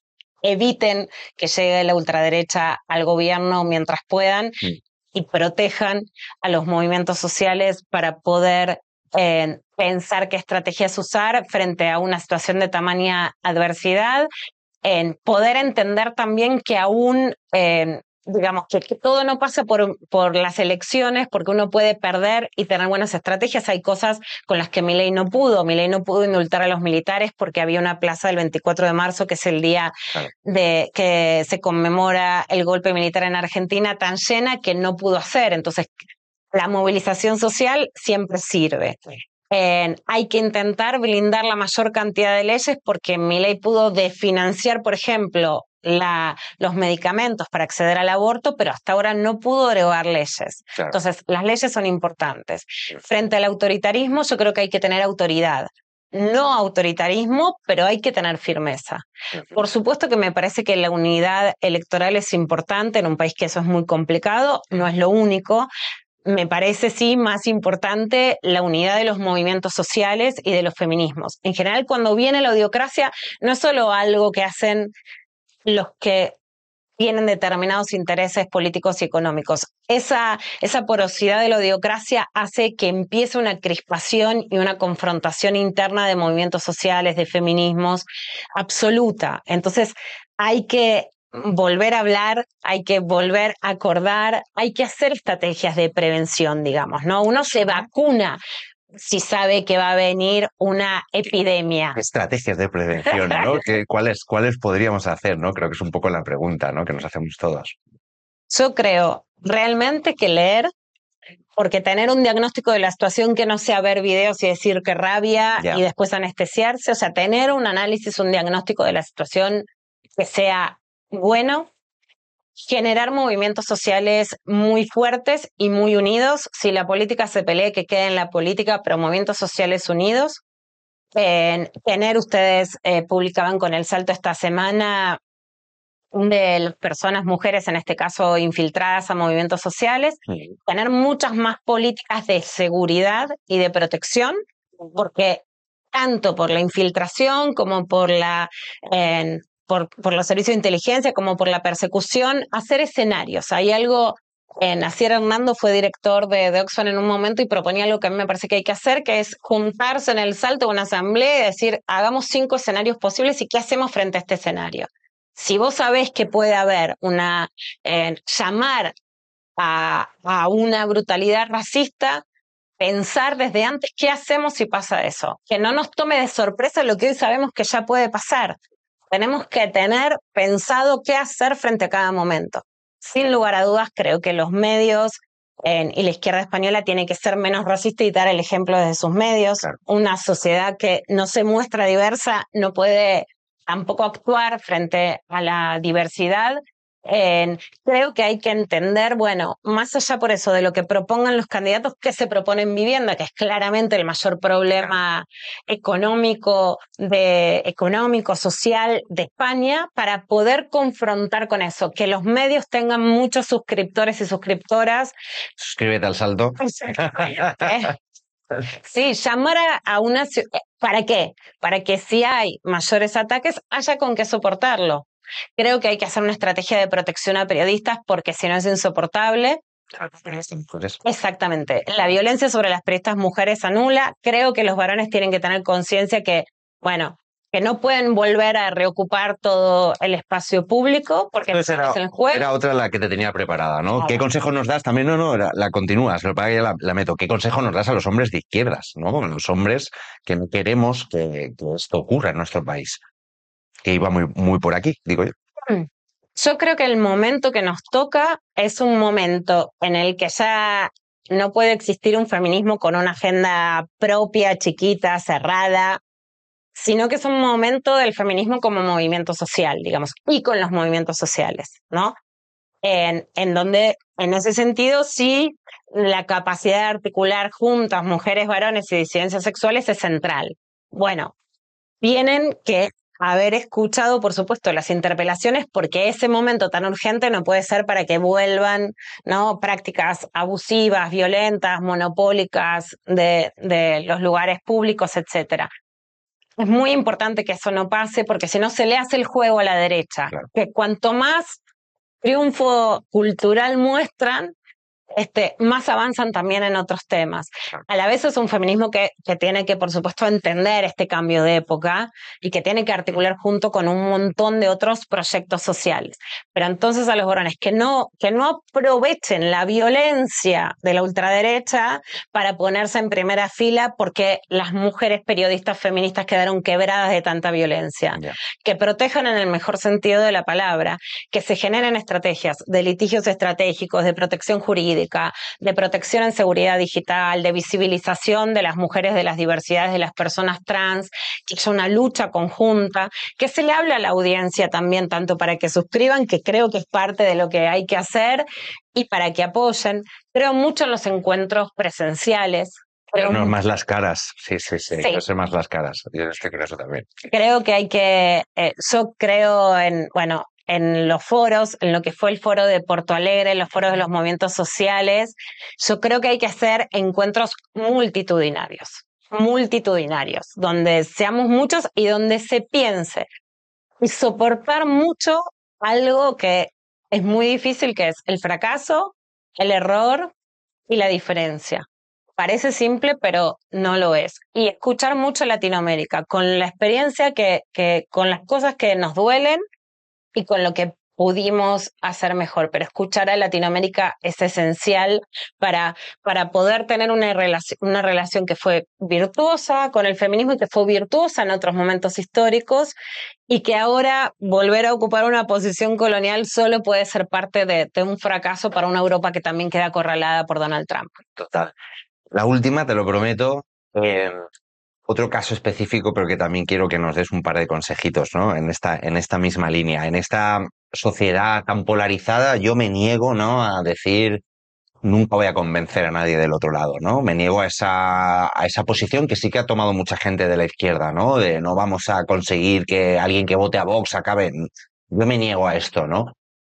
Eviten que llegue la ultraderecha al gobierno mientras puedan y protejan a los movimientos sociales para poder pensar qué estrategias usar frente a una situación de tamaña adversidad, en poder entender también que aún, digamos, que todo no pasa por las elecciones, porque uno puede perder y tener buenas estrategias. Hay cosas con las que Milei no pudo. Milei no pudo indultar a los militares porque había una plaza del 24 de marzo, que es el día de que se conmemora el golpe militar en Argentina, tan llena que no pudo hacer. Entonces, la movilización social siempre sirve. Hay que intentar blindar la mayor cantidad de leyes, porque Milei pudo desfinanciar, por ejemplo, los medicamentos para acceder al aborto, pero hasta ahora no pudo derogar leyes. Claro. Entonces, las leyes son importantes. Frente al autoritarismo, yo creo que hay que tener autoridad. No autoritarismo, pero hay que tener firmeza. Por supuesto que me parece que la unidad electoral es importante en un país que eso es muy complicado, no es lo único. Me parece, sí, más importante la unidad de los movimientos sociales y de los feminismos. En general, cuando viene la odiocracia, no es solo algo que hacen los que tienen determinados intereses políticos y económicos. Esa porosidad de la odiocracia hace que empiece una crispación y una confrontación interna de movimientos sociales, de feminismos, absoluta. Entonces, hay que volver a hablar, hay que volver a acordar, hay que hacer estrategias de prevención, digamos, ¿no? Uno se vacuna si sabe que va a venir una epidemia. Estrategias de prevención, ¿no? ¿Cuáles podríamos hacer, ¿no? Creo que es un poco la pregunta, ¿no? Que nos hacemos todos. Yo creo realmente que leer, porque tener un diagnóstico de la situación que no sea ver videos y decir que rabia y después anestesiarse, o sea, tener un análisis, un diagnóstico de la situación que sea bueno, generar movimientos sociales muy fuertes y muy unidos. Si la política se pelea, que quede en la política, pero movimientos sociales unidos. Ustedes publicaban con El Salto esta semana de las personas, mujeres en este caso, infiltradas a movimientos sociales, tener muchas más políticas de seguridad y de protección, porque tanto por la infiltración como por los servicios de inteligencia, como por la persecución, hacer escenarios. Hay algo, Asier Hernando fue director de Oxfam en un momento y proponía algo que a mí me parece que hay que hacer, que es juntarse en El Salto, una asamblea, y decir, hagamos 5 escenarios posibles y qué hacemos frente a este escenario. Si vos sabés que puede haber llamar a una brutalidad racista, pensar desde antes qué hacemos si pasa eso. Que no nos tome de sorpresa lo que hoy sabemos que ya puede pasar. tenemos que tener pensado qué hacer frente a cada momento. Sin lugar a dudas, creo que los medios y la izquierda española tiene que ser menos racista y dar el ejemplo desde sus medios. Claro. Una sociedad que no se muestra diversa no puede tampoco actuar frente a la diversidad. Creo que hay que entender, bueno, más allá por eso de lo que propongan los candidatos, que se proponen vivienda, que es claramente el mayor problema económico, social de España, para poder confrontar con eso, que los medios tengan muchos suscriptores y suscriptoras. Suscríbete al Salto. Sí, llamar a una... ¿Para qué? Para que si hay mayores ataques, haya con qué soportarlo. Creo que hay que hacer una estrategia de protección a periodistas porque si no es insoportable. Exactamente. La violencia sobre las periodistas mujeres anula. Creo que los varones tienen que tener conciencia que, bueno, que no pueden volver a reocupar todo el espacio público porque era otra la que te tenía preparada, ¿no? ¿Qué consejo nos das? También la continúas, lo que pasa es que la meto. ¿Qué consejo nos das a los hombres de izquierdas, ¿no? A los hombres que no queremos que esto ocurra en nuestro país. Que iba muy por aquí, digo yo. Yo creo que el momento que nos toca es un momento en el que ya no puede existir un feminismo con una agenda propia, chiquita, cerrada, sino que es un momento del feminismo como movimiento social, digamos, y con los movimientos sociales, ¿no? En donde, en ese sentido, sí, la capacidad de articular juntas mujeres, varones y disidencias sexuales es central. Bueno, tienen que haber escuchado, por supuesto, las interpelaciones, porque ese momento tan urgente no puede ser para que vuelvan, ¿no?, prácticas abusivas, violentas, monopólicas de los lugares públicos, etcétera. Es muy importante que eso no pase, porque si no se le hace el juego a la derecha. Claro. Que cuanto más triunfo cultural muestran, más avanzan también en otros temas. A la vez es un feminismo que tiene que, por supuesto, entender este cambio de época y que tiene que articular junto con un montón de otros proyectos sociales. Pero entonces a los varones que no aprovechen la violencia de la ultraderecha para ponerse en primera fila porque las mujeres periodistas feministas quedaron quebradas de tanta violencia. Yeah. Que protejan en el mejor sentido de la palabra, que se generen estrategias de litigios estratégicos, de protección jurídica, de protección en seguridad digital, de visibilización de las mujeres, de las diversidades de las personas trans, que es una lucha conjunta, que se le hable a la audiencia también, tanto para que suscriban, que creo que es parte de lo que hay que hacer, y para que apoyen. Creo mucho en los encuentros presenciales. No, más las caras, sí. Quiero ser más las caras, yo creo eso también. Creo que hay que, yo creo en los foros, en lo que fue el foro de Porto Alegre, los foros de los movimientos sociales, yo creo que hay que hacer encuentros multitudinarios, donde seamos muchos y donde se piense y soportar mucho algo que es muy difícil, que es el fracaso, el error y la diferencia. Parece simple, pero no lo es. Y escuchar mucho Latinoamérica, con la experiencia con las cosas que nos duelen, y con lo que pudimos hacer mejor. Pero escuchar a Latinoamérica es esencial para poder tener una relación que fue virtuosa con el feminismo y que fue virtuosa en otros momentos históricos, y que ahora volver a ocupar una posición colonial solo puede ser parte de un fracaso para una Europa que también queda acorralada por Donald Trump. Total. La última, te lo prometo. Otro caso específico, pero que también quiero que nos des un par de consejitos, ¿no? En esta misma línea. En esta sociedad tan polarizada, yo me niego, ¿no?, a decir nunca voy a convencer a nadie del otro lado, ¿no? Me niego a esa posición que sí que ha tomado mucha gente de la izquierda, ¿no? De no vamos a conseguir que alguien que vote a Vox acabe. Yo me niego a esto, ¿no?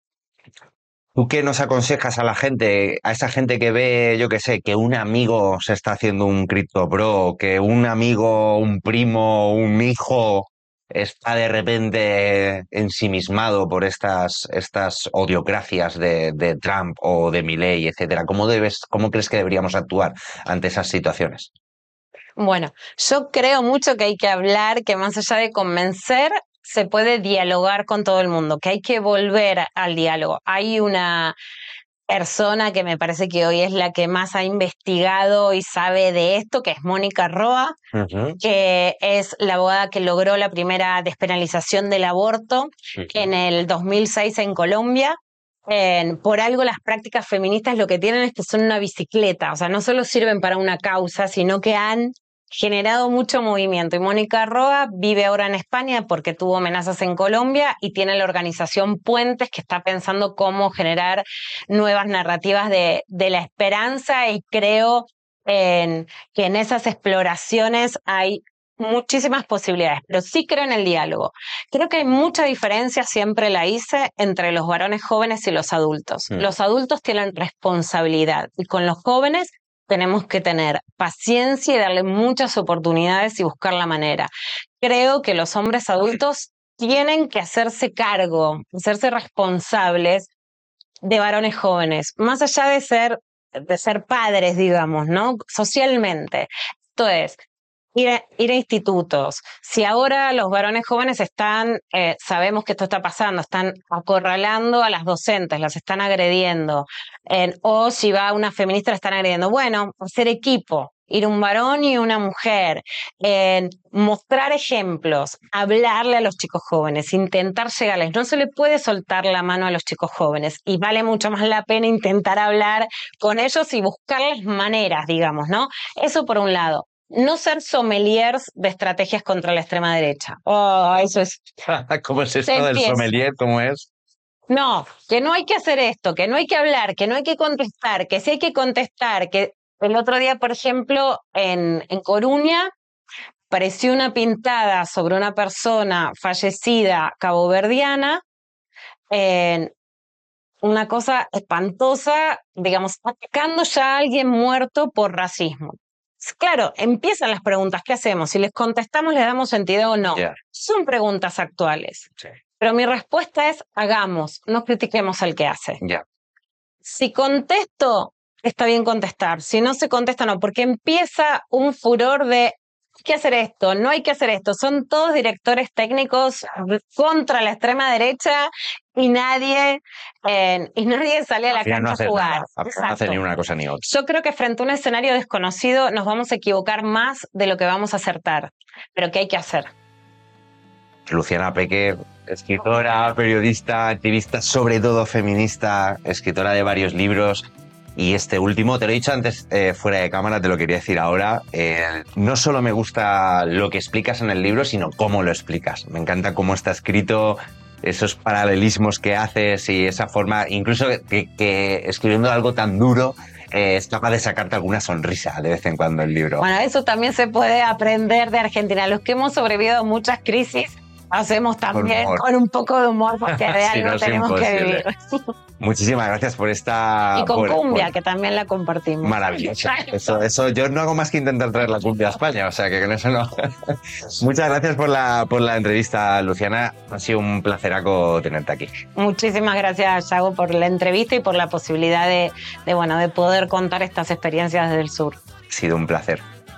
¿Tú qué nos aconsejas a la gente, a esa gente que ve, yo qué sé, que un amigo se está haciendo un criptobro, que un amigo, un primo, un hijo está de repente ensimismado por estas odiocracias de Trump o de Milei, etcétera? ¿Cómo crees que deberíamos actuar ante esas situaciones? Bueno, yo creo mucho que hay que hablar, que más allá de convencer, se puede dialogar con todo el mundo, que hay que volver al diálogo. persona que me parece que hoy es la que más ha investigado y sabe de esto, que es Mónica Roa, que es la abogada que logró la primera despenalización del aborto en el 2006 en Colombia. Por algo las prácticas feministas lo que tienen es que son una bicicleta, o sea, no solo sirven para una causa, sino que han generado mucho movimiento. Y Mónica Roa vive ahora en España porque tuvo amenazas en Colombia y tiene la organización Puentes, que está pensando cómo generar nuevas narrativas de la esperanza, y creo que en esas exploraciones hay muchísimas posibilidades, pero sí creo en el diálogo. Creo que hay mucha diferencia, siempre la hice, entre los varones jóvenes y los adultos. Los adultos tienen responsabilidad y con los jóvenes tenemos que tener paciencia y darle muchas oportunidades y buscar la manera. Creo que los hombres adultos tienen que hacerse cargo, hacerse responsables de varones jóvenes, más allá de ser padres, digamos, ¿no? Socialmente. Esto es, ir a institutos. Si ahora los varones jóvenes sabemos que esto está pasando, están acorralando a las docentes, las están agrediendo, o si va una feminista la están agrediendo. Bueno, hacer equipo, ir un varón y una mujer, mostrar ejemplos, hablarle a los chicos jóvenes, intentar llegarles. No se le puede soltar la mano a los chicos jóvenes y vale mucho más la pena intentar hablar con ellos y buscarles maneras, digamos, ¿no? Eso por un lado. No ser sommeliers de estrategias contra la extrema derecha. Oh, eso es... ¿Cómo es esto del sommelier? ¿Cómo es? No, que no hay que hacer esto, que no hay que hablar, que no hay que contestar, que sí hay que contestar, que el otro día, por ejemplo, en Coruña, apareció una pintada sobre una persona fallecida caboverdiana, una cosa espantosa, digamos, atacando ya a alguien muerto por racismo. Claro, empiezan las preguntas, ¿qué hacemos? Si les contestamos, ¿les damos sentido o no? Son preguntas actuales. Sí. Pero mi respuesta es, hagamos, no critiquemos al que hace. Si contesto, está bien contestar. Si no se contesta, no, porque empieza un furor de hay que hacer esto, no hay que hacer esto. Son todos directores técnicos contra la extrema derecha y nadie sale a la cancha a jugar. No hace ni una cosa ni otra. Yo creo que frente a un escenario desconocido nos vamos a equivocar más de lo que vamos a acertar. Pero ¿qué hay que hacer? Luciana Pecker, escritora, periodista, activista, sobre todo feminista, escritora de varios libros. Y este último, te lo he dicho antes fuera de cámara, te lo quería decir ahora, no solo me gusta lo que explicas en el libro, sino cómo lo explicas. Me encanta cómo está escrito, esos paralelismos que haces y esa forma, incluso que escribiendo algo tan duro, es capaz de sacarte alguna sonrisa de vez en cuando el libro. Bueno, eso también se puede aprender de Argentina. Los que hemos sobrevivido a muchas crisis, hacemos también con un poco de humor, porque realmente sí, tenemos que vivir. Muchísimas gracias por esta... Y con cumbia, que también la compartimos. Maravillosa. Eso, yo no hago más que intentar traer la cumbia a España, o sea que con eso no. Muchas gracias por la entrevista, Luciana. Ha sido un placeraco tenerte aquí. Muchísimas gracias, Yago, por la entrevista y por la posibilidad de poder contar estas experiencias desde el sur. Ha sido un placer.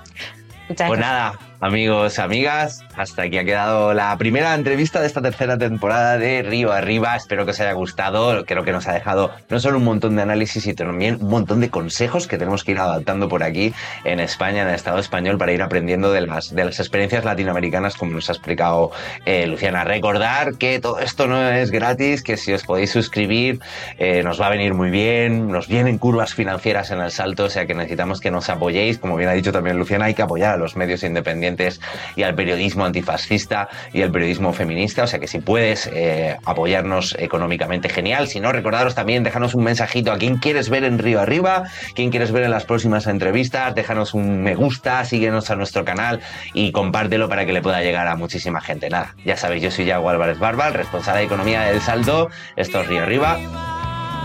Pues nada, amigos, amigas, hasta aquí ha quedado la primera entrevista de esta tercera temporada de Río Arriba. Espero que os haya gustado. Creo que nos ha dejado no solo un montón de análisis, sino también un montón de consejos que tenemos que ir adaptando por aquí en España, en el Estado español, para ir aprendiendo de las experiencias latinoamericanas, como nos ha explicado Luciana. Recordar que todo esto no es gratis, que si os podéis suscribir nos va a venir muy bien. Nos vienen curvas financieras en el salto, o sea que necesitamos que nos apoyéis. Como bien ha dicho también Luciana, hay que apoyar a los medios independientes y al periodismo antifascista y al periodismo feminista, o sea que si puedes apoyarnos económicamente, genial. Si no, recordaros también, déjanos un mensajito a quién quieres ver en Río Arriba, quién quieres ver en las próximas entrevistas, déjanos un me gusta, síguenos a nuestro canal y compártelo para que le pueda llegar a muchísima gente. Nada, ya sabéis, yo soy Yago Álvarez Barba, el responsable de economía del Salto. Esto es Río Arriba.